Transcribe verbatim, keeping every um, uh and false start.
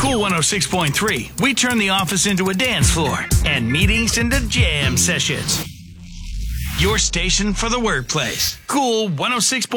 Cool one oh six point three, we turn the office into a dance floor and meetings into jam sessions. Your station for the workplace. Cool one oh six point three.